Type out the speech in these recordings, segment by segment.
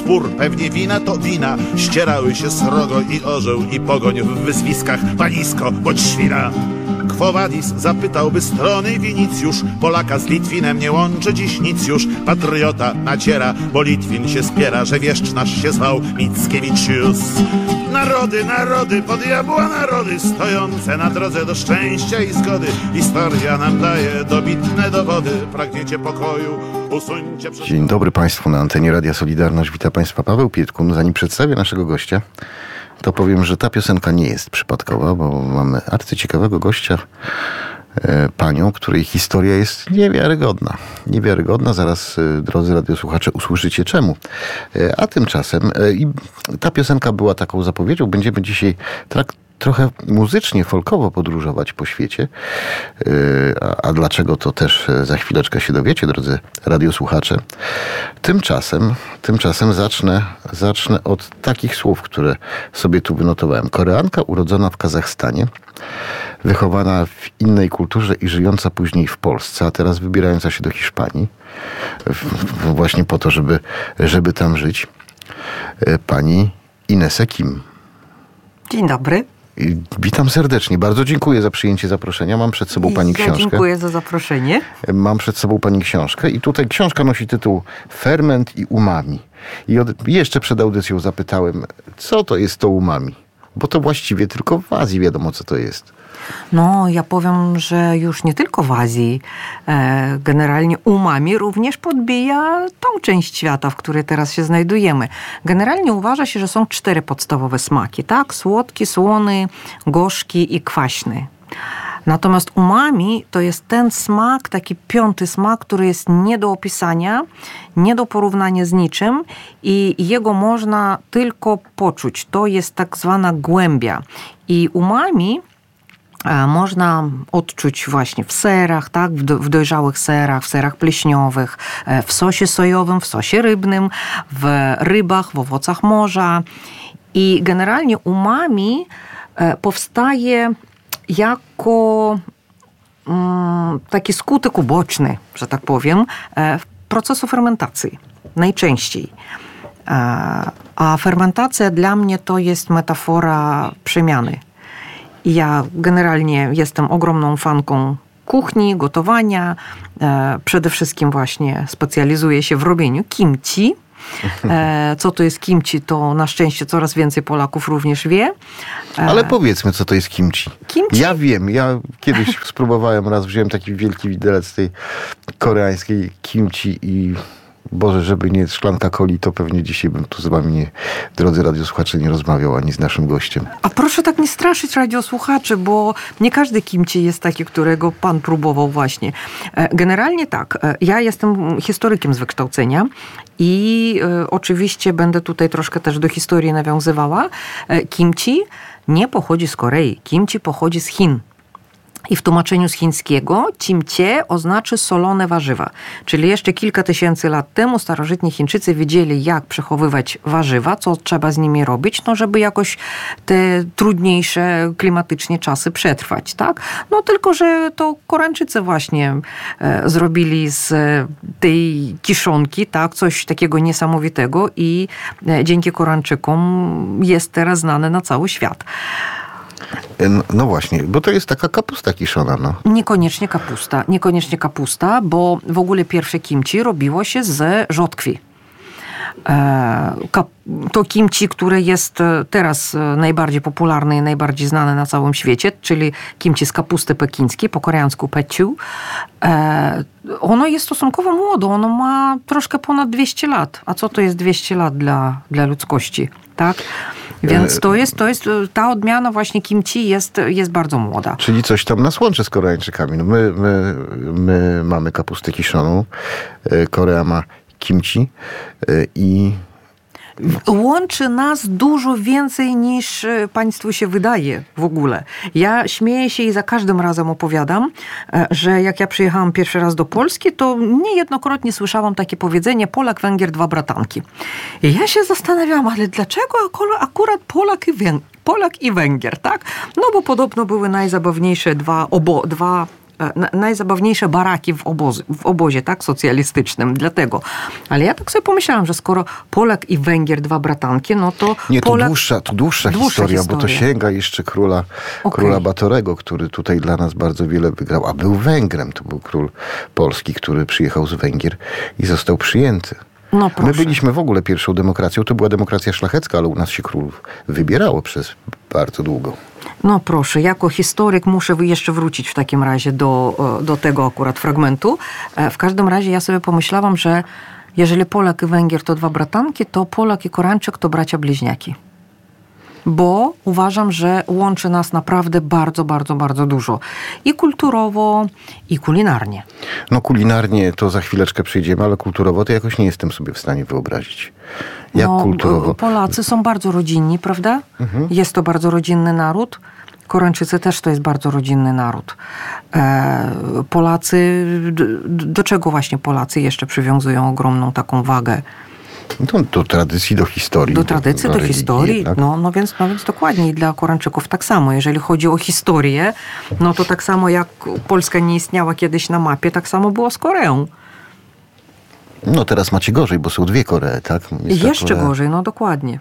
spór, pewnie wina to wina. Ścierały się srogo i orzeł i pogoń w wyzwiskach. Panisko, bądź świra. Quo vadis, zapytałby strony Winicjusz. Polaka z Litwinem nie łączy dziś nic już. Patriota naciera, bo Litwin się spiera, że wieszcz nasz się zwał Mickiewiczius. Narody, narody, po diabła narody, stojące na drodze do szczęścia i zgody. Historia nam daje dobitne dowody. Pragniecie pokoju, usuńcie... Dzień dobry Państwu, na antenie Radia Solidarność. Witam Państwa Paweł Pietkun. Zanim przedstawię naszego gościa, to powiem, że ta piosenka nie jest przypadkowa, bo mamy arcyciekawego gościa, panią, której historia jest niewiarygodna. Niewiarygodna, zaraz, drodzy radiosłuchacze, usłyszycie czemu. A tymczasem ta piosenka była taką zapowiedzią. Będziemy dzisiaj trochę muzycznie, folkowo podróżować po świecie. A dlaczego, to też za chwileczkę się dowiecie, drodzy radiosłuchacze. Tymczasem zacznę od takich słów, które sobie tu wynotowałem. Koreanka urodzona w Kazachstanie, wychowana w innej kulturze i żyjąca później w Polsce, a teraz wybierająca się do Hiszpanii właśnie po to, żeby tam żyć. Pani Inesa Kim. Dzień dobry. Witam serdecznie. Bardzo dziękuję za przyjęcie zaproszenia. Mam przed sobą pani książkę. Dziękuję za zaproszenie. Mam przed sobą pani książkę i tutaj książka nosi tytuł Ferment i umami. I jeszcze przed audycją zapytałem, co to jest to umami? Bo to właściwie tylko w Azji wiadomo, co to jest. No, ja powiem, że już nie tylko w Azji. Generalnie umami również podbija tą część świata, w której teraz się znajdujemy. Generalnie uważa się, że są 4 podstawowe smaki, tak? Słodki, słony, gorzki i kwaśny. Natomiast umami to jest ten smak, taki 5. smak, który jest nie do opisania, nie do porównania z niczym i jego można tylko poczuć. To jest tak zwana głębia. I umami można odczuć właśnie w serach, tak? W dojrzałych serach, w serach pleśniowych, w sosie sojowym, w sosie rybnym, w rybach, w owocach morza. I generalnie umami powstaje jako taki skutek uboczny, że tak powiem, procesu fermentacji. Najczęściej. A fermentacja dla mnie to jest metafora przemiany. Ja generalnie jestem ogromną fanką kuchni, gotowania. Przede wszystkim właśnie specjalizuję się w robieniu kimchi. Co to jest kimchi, to na szczęście coraz więcej Polaków również wie. Ale powiedzmy, co to jest kimchi. Kimchi? Ja wiem, ja kiedyś spróbowałem, raz wziąłem taki wielki widelec tej koreańskiej kimchi i Boże, żeby nie szklanka coli, to pewnie dzisiaj bym tu z wami, drodzy radiosłuchacze, nie rozmawiał, ani z naszym gościem. A proszę tak nie straszyć radiosłuchaczy, bo nie każdy kimchi jest taki, którego pan próbował właśnie. Generalnie tak, ja jestem historykiem z wykształcenia i oczywiście będę tutaj troszkę też do historii nawiązywała. Kimchi nie pochodzi z Korei, kimchi pochodzi z Chin. I w tłumaczeniu z chińskiego cimcie oznacza solone warzywa. Czyli jeszcze kilka tysięcy lat temu starożytni Chińczycy wiedzieli, jak przechowywać warzywa, co trzeba z nimi robić, no żeby jakoś te trudniejsze klimatycznie czasy przetrwać, tak? No tylko, że to Koreańczycy właśnie zrobili z tej kiszonki, tak? Coś takiego niesamowitego i dzięki Koreańczykom jest teraz znane na cały świat. No właśnie, bo to jest taka kapusta kiszona, no. Niekoniecznie kapusta, bo w ogóle pierwsze kimchi robiło się z rzodkwi. To kimchi, które jest teraz najbardziej popularne i najbardziej znane na całym świecie, czyli kimchi z kapusty pekińskiej, po koreańsku peciu. Ono jest stosunkowo młode, ono ma troszkę ponad 200 lat. A co to jest 200 lat dla ludzkości, tak? Więc to jest ta odmiana właśnie kimchi jest bardzo młoda. Czyli coś tam nas łączy z Koreańczykami. No my mamy kapustę kiszoną, Korea ma kimchi i... Łączy nas dużo więcej niż państwu się wydaje w ogóle. Ja śmieję się i za każdym razem opowiadam, że jak ja przyjechałam pierwszy raz do Polski, to niejednokrotnie słyszałam takie powiedzenie Polak, Węgier, 2 bratanki. I ja się zastanawiałam, ale dlaczego akurat Polak i Węgier, tak? No bo podobno były najzabawniejsze dwa najzabawniejsze baraki w obozie, tak, socjalistycznym, dlatego. Ale ja tak sobie pomyślałam, że skoro Polak i Węgier, dwa bratanki, no to Nie, Polak... to dłuższa historia, bo to sięga jeszcze króla Batorego, który tutaj dla nas bardzo wiele wygrał, a był Węgrem, to był król Polski, który przyjechał z Węgier i został przyjęty. No proszę. My byliśmy w ogóle pierwszą demokracją, to była demokracja szlachecka, ale u nas się królów wybierało przez bardzo długo. No proszę, jako historyk muszę jeszcze wrócić w takim razie do tego akurat fragmentu. W każdym razie ja sobie pomyślałam, że jeżeli Polak i Węgier to dwa bratanki, to Polak i Koreańczyk to bracia bliźniaki. Bo uważam, że łączy nas naprawdę bardzo, bardzo, bardzo dużo. I kulturowo, i kulinarnie. No kulinarnie to za chwileczkę przyjdziemy, ale kulturowo to jakoś nie jestem sobie w stanie wyobrazić. Jak kulturowo? Polacy są bardzo rodzinni, prawda? Mhm. Jest to bardzo rodzinny naród. Koreańczycy też to jest bardzo rodzinny naród. Polacy, do czego właśnie Polacy jeszcze przywiązują ogromną taką wagę? Do tradycji, do historii. Do tradycji, do historii. Tak? No więc dokładnie i dla Koreańczyków tak samo. Jeżeli chodzi o historię, no to tak samo jak Polska nie istniała kiedyś na mapie, tak samo było z Koreą. No teraz macie gorzej, bo są dwie Koree, tak? Jeszcze gorzej, no dokładnie.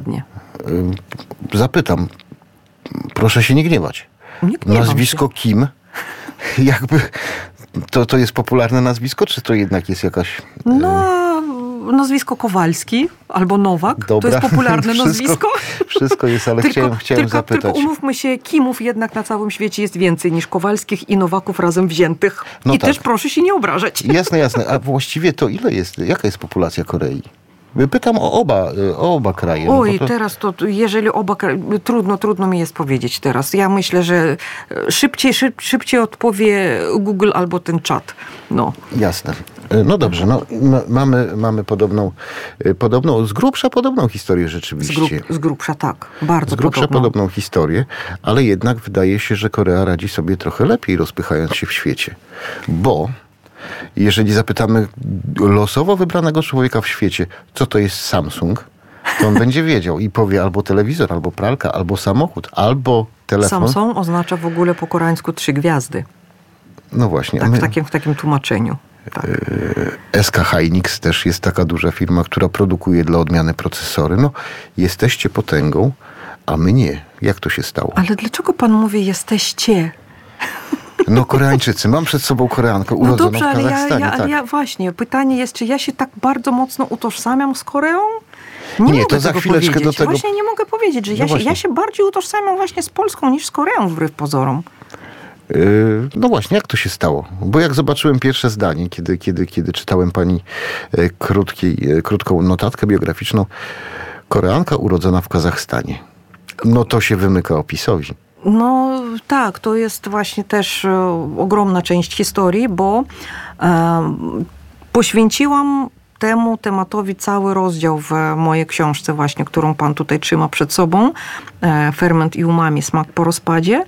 Zapytam, proszę się nie gniewać. Nie gniewam nazwisko się. Kim, jakby to jest popularne nazwisko, czy to jednak jest jakaś... Nazwisko Kowalski albo Nowak. Dobra. To jest popularne nazwisko. Wszystko jest, ale chciałem zapytać. Tylko umówmy się, Kimów jednak na całym świecie jest więcej niż Kowalskich i Nowaków razem wziętych. No I tak. też proszę się nie obrażać. Jasne. A właściwie to jaka jest populacja Korei? Pytam o oba kraje. Oj, teraz to, jeżeli oba kraje, trudno mi jest powiedzieć teraz. Ja myślę, że szybciej odpowie Google albo ten czat. No. Jasne. No dobrze, mamy podobną, z grubsza podobną historię rzeczywiście. Z grubsza tak, bardzo Z grubsza podobną historię, ale jednak wydaje się, że Korea radzi sobie trochę lepiej, rozpychając się w świecie. Bo jeżeli zapytamy losowo wybranego człowieka w świecie, co to jest Samsung, to on będzie wiedział i powie albo telewizor, albo pralka, albo samochód, albo telefon. Samsung oznacza w ogóle po koreańsku 3 gwiazdy. No właśnie. Tak, w takim tłumaczeniu. Tak. SK Hynix też jest taka duża firma, która produkuje dla odmiany procesory. No, jesteście potęgą, a my nie. Jak to się stało? Ale dlaczego pan mówi jesteście? No Koreańczycy. Mam przed sobą Koreankę urodzoną w Kazachstanie. Ale ja właśnie, pytanie jest, czy ja się tak bardzo mocno utożsamiam z Koreą? Nie, mogę to za tego chwileczkę powiedzieć. do tego... Właśnie nie mogę powiedzieć, że ja się bardziej utożsamiam właśnie z Polską niż z Koreą, wbrew pozorom. No właśnie, jak to się stało? Bo jak zobaczyłem pierwsze zdanie, kiedy czytałem pani krótką notatkę biograficzną, Koreanka urodzona w Kazachstanie. No to się wymyka opisowi. No tak, to jest właśnie też ogromna część historii, bo poświęciłam temu tematowi cały rozdział w mojej książce właśnie, którą pan tutaj trzyma przed sobą. Ferment i umami, smak po rozpadzie.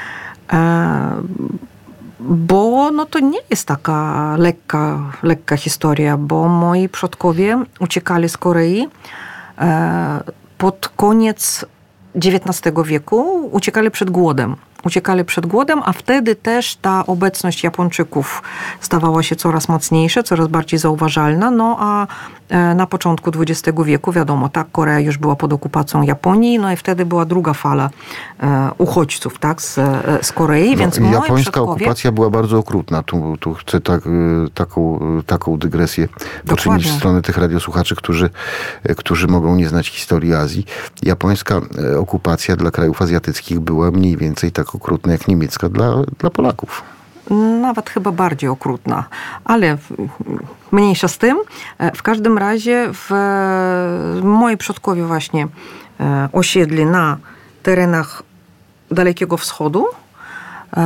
Bo no to nie jest taka lekka historia, bo moi przodkowie uciekali z Korei pod koniec XIX wieku, uciekali przed głodem, a wtedy też ta obecność Japończyków stawała się coraz mocniejsza, coraz bardziej zauważalna. No a na początku XX wieku, wiadomo, tak, Korea już była pod okupacją Japonii, no i wtedy była druga fala uchodźców, tak, z Korei, więc japońska okupacja była bardzo okrutna. Tu chcę taką dygresję poczynić w stronę tych radiosłuchaczy, którzy mogą nie znać historii Azji. Japońska okupacja dla krajów azjatyckich była mniej więcej tak okrutna jak niemiecka dla Polaków. Nawet chyba bardziej okrutna, ale mniejsza z tym. W każdym razie moi przodkowie właśnie osiedli na terenach Dalekiego Wschodu.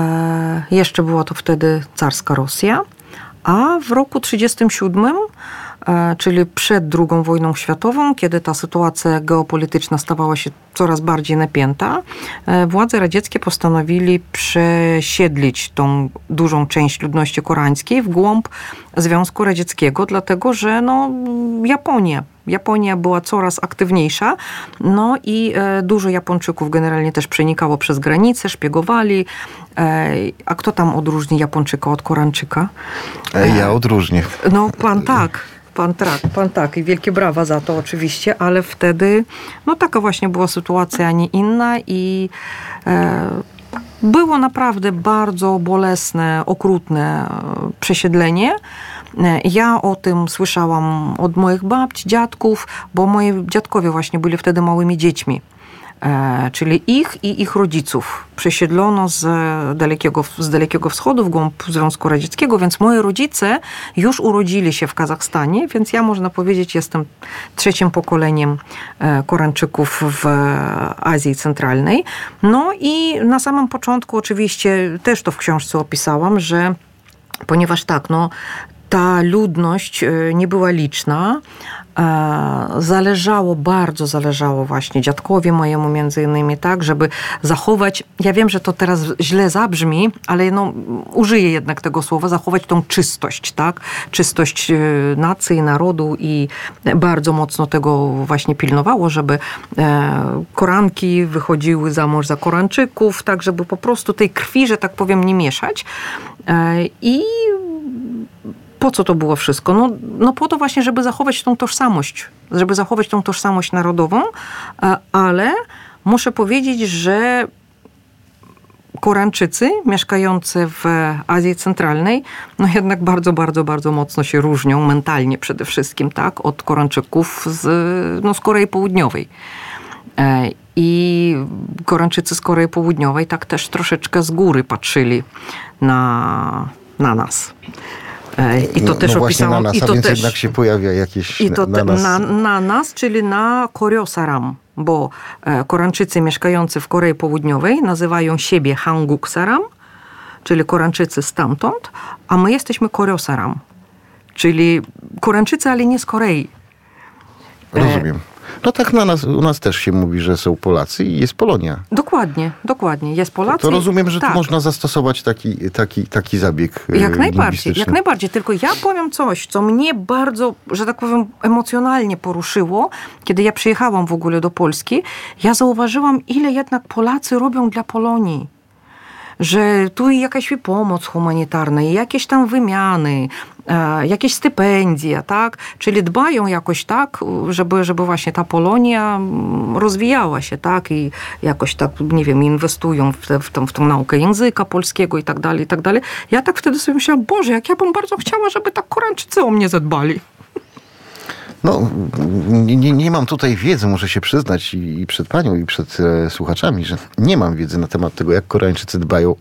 Jeszcze była to wtedy carska Rosja. A w roku 1937 czyli przed II wojną światową, kiedy ta sytuacja geopolityczna stawała się coraz bardziej napięta, władze radzieckie postanowili przesiedlić tą dużą część ludności koreańskiej w głąb Związku Radzieckiego, dlatego że Japonia była coraz aktywniejsza, no i dużo Japończyków generalnie też przenikało przez granicę, szpiegowali. A kto tam odróżni Japończyka od Koreańczyka? Ja odróżnię. No pan tak i wielkie brawa za to oczywiście, ale wtedy taka właśnie była sytuacja, a nie inna i było naprawdę bardzo bolesne, okrutne przesiedlenie. Ja o tym słyszałam od moich babci, dziadków, bo moi dziadkowie właśnie byli wtedy małymi dziećmi. Czyli ich i ich rodziców przesiedlono z Dalekiego Wschodu w głąb Związku Radzieckiego, więc moi rodzice już urodzili się w Kazachstanie, więc ja, można powiedzieć, jestem trzecim pokoleniem Koreańczyków w Azji Centralnej. No i na samym początku oczywiście też to w książce opisałam, że ponieważ ta ludność nie była liczna, bardzo zależało właśnie dziadkowi mojemu między innymi, tak, żeby zachować, ja wiem, że to teraz źle zabrzmi, ale użyję jednak tego słowa, zachować tą czystość, tak, czystość nacji, narodu i bardzo mocno tego właśnie pilnowało, żeby Koreanki wychodziły za mąż za Koreańczyków, tak, żeby po prostu tej krwi, że tak powiem, nie mieszać. I po co to było wszystko? No po to właśnie, żeby zachować tą tożsamość narodową, ale muszę powiedzieć, że Koreańczycy mieszkający w Azji Centralnej, jednak bardzo, bardzo, bardzo mocno się różnią mentalnie przede wszystkim, tak, od Koreańczyków z Korei Południowej. I Koreańczycy z Korei Południowej tak też troszeczkę z góry patrzyli na nas. I to też opisałam. Na nas, więc jednak się pojawia jakieś na nas, czyli na Koryo-saram, bo Koreańczycy mieszkający w Korei Południowej nazywają siebie Hanguk-saram, czyli Koreańczycy stamtąd, a my jesteśmy Koryo-saram, czyli Koreańczycy, ale nie z Korei. Rozumiem. No tak u nas też się mówi, że są Polacy i jest Polonia. Dokładnie. Jest Polacy. To rozumiem, że tu można zastosować taki zabieg Jak najbardziej. Tylko ja powiem coś, co mnie bardzo, że tak powiem, emocjonalnie poruszyło, kiedy ja przyjechałam w ogóle do Polski. Ja zauważyłam, ile jednak Polacy robią dla Polonii. Że tu jakaś pomoc humanitarna, jakieś tam wymiany, jakieś stypendia, tak? Czyli dbają jakoś tak, żeby właśnie ta Polonia rozwijała się, tak? I jakoś tak, nie wiem, inwestują w tą naukę języka polskiego i tak dalej, i tak dalej. Ja tak wtedy sobie myślałam, Boże, jak ja bym bardzo chciała, żeby tak Koreańczycy o mnie zadbali. Nie mam tutaj wiedzy, muszę się przyznać i przed panią, i przed słuchaczami, że nie mam wiedzy na temat tego, jak Koreańczycy dbają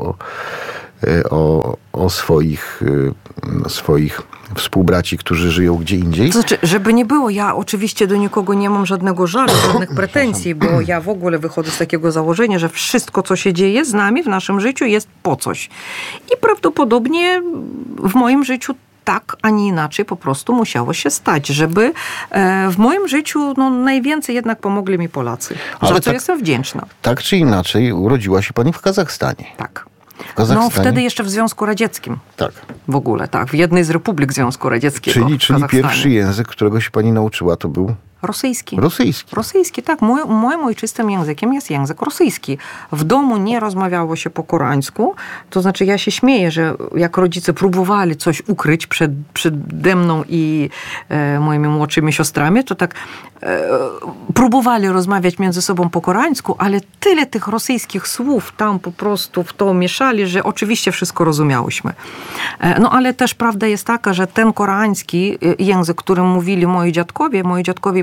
o swoich współbraci, którzy żyją gdzie indziej. To znaczy, żeby nie było, ja oczywiście do nikogo nie mam żadnego żalu, żadnych pretensji, bo ja w ogóle wychodzę z takiego założenia, że wszystko, co się dzieje z nami w naszym życiu, jest po coś. I prawdopodobnie w moim życiu tak, a nie inaczej po prostu musiało się stać, żeby w moim życiu najwięcej jednak pomogli mi Polacy. Za co jestem wdzięczna. Tak czy inaczej urodziła się pani w Kazachstanie. Tak. Wtedy jeszcze w Związku Radzieckim. Tak. W ogóle, tak. W jednej z republik Związku Radzieckiego. Czyli pierwszy język, którego się pani nauczyła, to był? Rosyjski. Rosyjski, tak. Moim ojczystym językiem jest język rosyjski. W domu nie rozmawiało się po koreańsku. To znaczy ja się śmieję, że jak rodzice próbowali coś ukryć przede mną i moimi młodszymi siostrami, to tak próbowali rozmawiać między sobą po koreańsku, ale tyle tych rosyjskich słów tam po prostu w to mieszali, że oczywiście wszystko rozumiałyśmy. Ale też prawda jest taka, że ten koreański język, którym mówili moi dziadkowie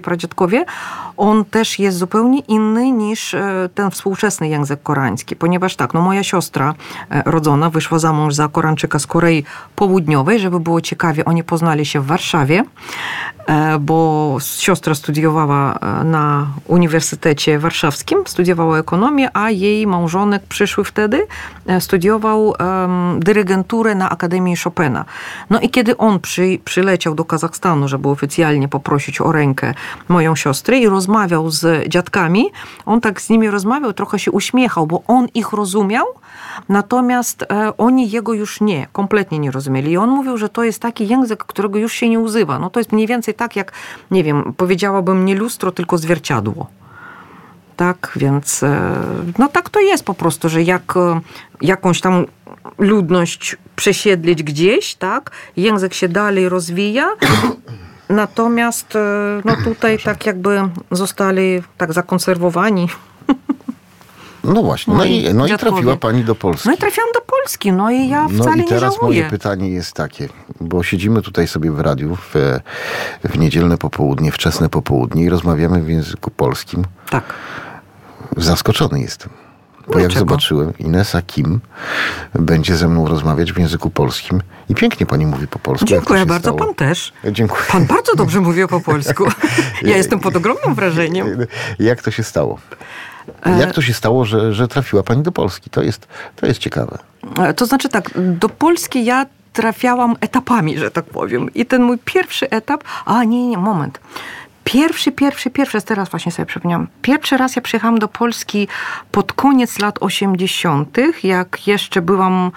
pradziadkowie, on też jest zupełnie inny niż ten współczesny język koreański, ponieważ tak, no moja siostra rodzona wyszła za mąż za Koreańczyka z Korei Południowej, żeby było ciekawie, oni poznali się w Warszawie, bo siostra studiowała na Uniwersytecie Warszawskim, studiowała ekonomię, a jej małżonek przyszły wtedy studiował dyrygenturę na Akademii Chopina. No i kiedy on przyleciał do Kazachstanu, żeby oficjalnie poprosić o rękę moją siostrę i rozmawiał z dziadkami, on tak z nimi rozmawiał, trochę się uśmiechał, bo on ich rozumiał, natomiast oni jego już kompletnie nie rozumieli. I on mówił, że to jest taki język, którego już się nie używa. No to jest mniej więcej tak jak, nie wiem, powiedziałabym nie lustro, tylko zwierciadło. Tak, więc no tak to jest po prostu, że jak jakąś tam ludność przesiedlić gdzieś, tak, język się dalej rozwija, natomiast no tutaj tak jakby zostali tak zakonserwowani. No właśnie, no i trafiła pani do Polski. No i trafiłam do Polski, no i ja wcale nie żałuję. No i teraz moje pytanie jest takie, bo siedzimy tutaj sobie w radiu w niedzielne popołudnie, wczesne popołudnie i rozmawiamy w języku polskim. Tak. Zaskoczony jestem. Bo jak zobaczyłem, Inesa Kim będzie ze mną rozmawiać w języku polskim i pięknie pani mówi po polsku. Dziękuję bardzo, pan też. Dziękuję. Pan bardzo dobrze mówi po polsku. Ja jestem pod ogromnym wrażeniem. Jak to się stało? Jak to się stało, że trafiła pani do Polski? To jest ciekawe. To znaczy tak, do Polski ja trafiałam etapami, że tak powiem. I ten mój pierwszy etap... moment. Pierwszy, teraz właśnie sobie przypomniałam. Pierwszy raz ja przyjechałam do Polski pod koniec lat 80., jak jeszcze byłam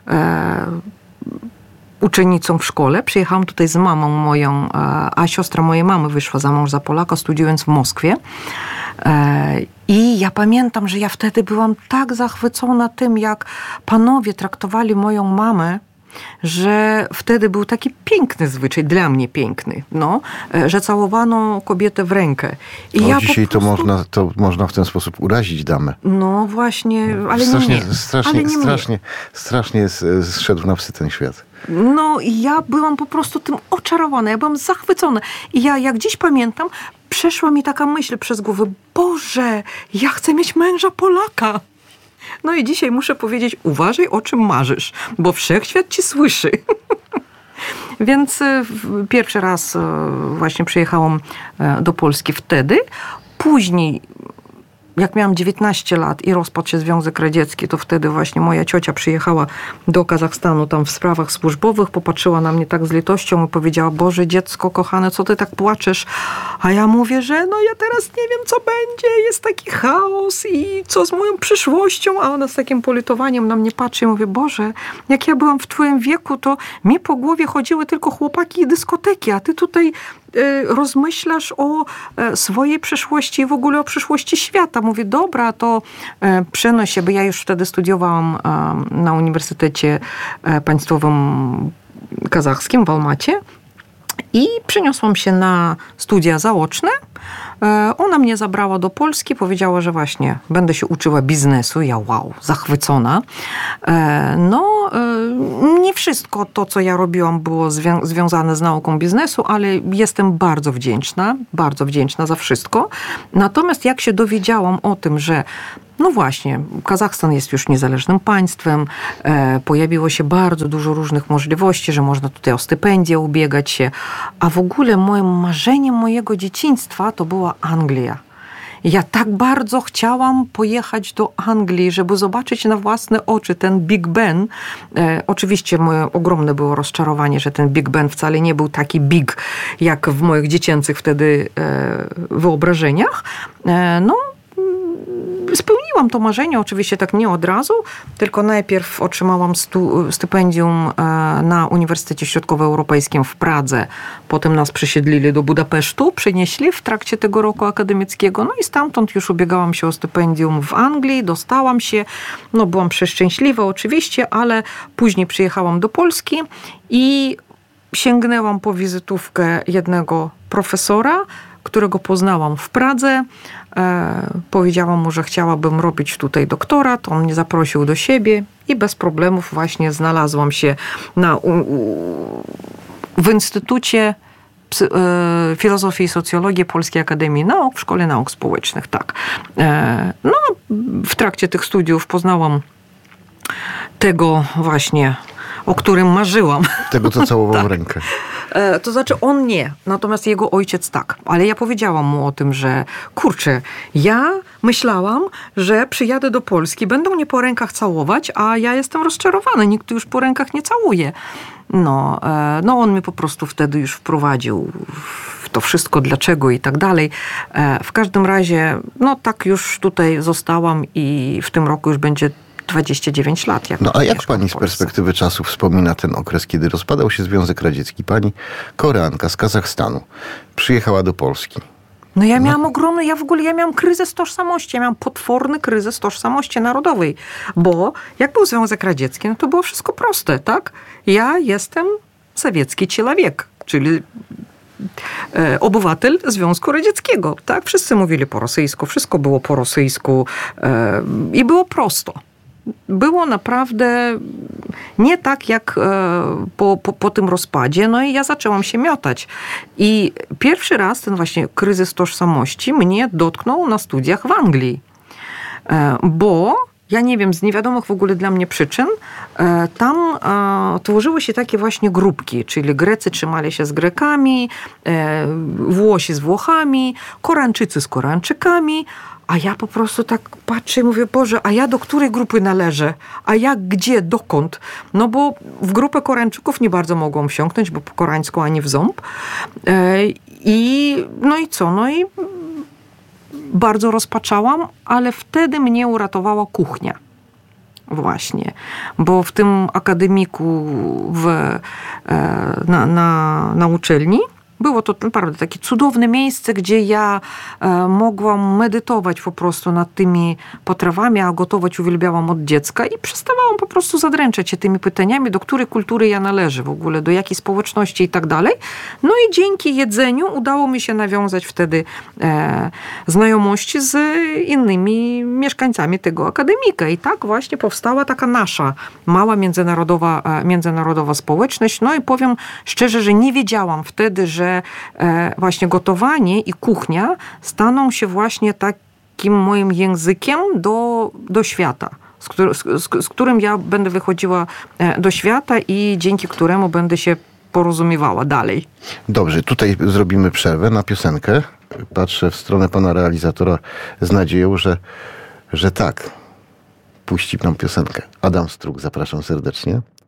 uczennicą w szkole. Przyjechałam tutaj z mamą moją, a siostra mojej mamy wyszła za mąż za Polaka, studiując w Moskwie. I ja pamiętam, że ja wtedy byłam tak zachwycona tym, jak panowie traktowali moją mamę, że wtedy był taki piękny zwyczaj, dla mnie piękny, że całowano kobietę w rękę. I ja dzisiaj to można w ten sposób urazić damę. No właśnie, ale strasznie zszedł na psy ten świat. No i ja byłam po prostu tym oczarowana, ja byłam zachwycona. I ja, jak dziś pamiętam, przeszła mi taka myśl przez głowę, Boże, ja chcę mieć męża Polaka. No i dzisiaj muszę powiedzieć, uważaj, o czym marzysz, bo wszechświat ci słyszy. Więc pierwszy raz właśnie przyjechałam do Polski wtedy. Później, jak miałam 19 lat i rozpadł się Związek Radziecki, to wtedy właśnie moja ciocia przyjechała do Kazachstanu tam w sprawach służbowych, popatrzyła na mnie tak z litością i powiedziała, Boże, dziecko kochane, co ty tak płaczesz? A ja mówię, że ja teraz nie wiem, co będzie, jest taki chaos i co z moją przyszłością? A ona z takim politowaniem na mnie patrzy i mówi, Boże, jak ja byłam w twoim wieku, to mnie po głowie chodziły tylko chłopaki i dyskoteki, a ty tutaj rozmyślasz o swojej przyszłości i w ogóle o przyszłości świata. Mówię, dobra, to przenoś się, bo ja już wtedy studiowałam na Uniwersytecie Państwowym Kazachskim w Almacie i przeniosłam się na studia zaoczne. Ona mnie zabrała do Polski, powiedziała, że właśnie będę się uczyła biznesu. Ja zachwycona. Nie wszystko to, co ja robiłam, było związane z nauką biznesu, ale jestem bardzo wdzięczna za wszystko. Natomiast jak się dowiedziałam o tym, że no właśnie, Kazachstan jest już niezależnym państwem, pojawiło się bardzo dużo różnych możliwości, że można tutaj o stypendię ubiegać się, a w ogóle moim marzeniem mojego dzieciństwa to była Anglia. Ja tak bardzo chciałam pojechać do Anglii, żeby zobaczyć na własne oczy ten Big Ben. Oczywiście moje ogromne było rozczarowanie, że ten Big Ben wcale nie był taki big, jak w moich dziecięcych wtedy wyobrażeniach. Spełniłam to marzenie, oczywiście tak nie od razu, tylko najpierw otrzymałam stypendium na Uniwersytecie Środkowoeuropejskim w Pradze. Potem nas przesiedlili do Budapesztu, przenieśli w trakcie tego roku akademickiego. No i stamtąd już ubiegałam się o stypendium w Anglii, dostałam się. Byłam przeszczęśliwa oczywiście, ale później przyjechałam do Polski i sięgnęłam po wizytówkę jednego profesora, którego poznałam w Pradze. Powiedziałam mu, że chciałabym robić tutaj doktorat. On mnie zaprosił do siebie i bez problemów właśnie znalazłam się w Instytucie Filozofii i Socjologii Polskiej Akademii Nauk w Szkole Nauk Społecznych, tak. No, w trakcie tych studiów poznałam tego właśnie, o którym marzyłam. Tego, co całował Tak. rękę. To znaczy on nie, natomiast jego ojciec tak. Ale ja powiedziałam mu o tym, że kurczę, ja myślałam, że przyjadę do Polski, będą mnie po rękach całować, a ja jestem rozczarowany, nikt już po rękach nie całuje. No on mnie po prostu wtedy już wprowadził w to wszystko, dlaczego i tak dalej. W każdym razie, no tak już tutaj zostałam i w tym roku już będzie 29 lat. Jak No a jak mieszkam pani w z Polsce. perspektywy czasu wspomina ten okres, kiedy rozpadał się Związek Radziecki? Pani Koreanka z Kazachstanu przyjechała do Polski. No ja miałam ogromny, ja miałam kryzys tożsamości, ja miałam potworny kryzys tożsamości narodowej, bo jak był Związek Radziecki, no to było wszystko proste, tak? Ja jestem sowiecki człowiek, czyli obywatel Związku Radzieckiego, tak? Wszyscy mówili po rosyjsku, wszystko było po rosyjsku i było prosto. Było naprawdę nie tak jak po tym rozpadzie, no i ja zaczęłam się miotać. I pierwszy raz ten właśnie kryzys tożsamości mnie dotknął na studiach w Anglii, bo ja nie wiem, z niewiadomych w ogóle dla mnie przyczyn, tam tworzyły się takie właśnie grupki, czyli Grecy trzymali się z Grekami, Włosi z Włochami, Koreańczycy z Koreańczykami, a ja po prostu tak patrzę i mówię, Boże, a ja do której grupy należę? A jak, gdzie, dokąd? No bo w grupę Koreańczyków nie bardzo mogłam wsiąknąć, bo po koreańsku ani w ząb. No i co? No i bardzo rozpaczałam, ale wtedy mnie uratowała kuchnia. Właśnie. Bo w tym akademiku na uczelni było to naprawdę takie cudowne miejsce, gdzie ja mogłam medytować po prostu nad tymi potrawami, a gotować uwielbiałam od dziecka i przestawałam po prostu zadręczać się tymi pytaniami, do której kultury ja należę w ogóle, do jakiej społeczności i tak dalej. No i dzięki jedzeniu udało mi się nawiązać wtedy znajomości z innymi mieszkańcami tego akademika. I tak właśnie powstała taka nasza mała międzynarodowa społeczność. No i powiem szczerze, że nie wiedziałam wtedy, że właśnie gotowanie i kuchnia staną się właśnie takim moim językiem do świata, z którym ja będę wychodziła do świata i dzięki któremu będę się porozumiewała dalej. Dobrze, tutaj zrobimy przerwę na piosenkę. Patrzę w stronę pana realizatora z nadzieją, że tak, puści nam piosenkę. Adam Struk, zapraszam serdecznie.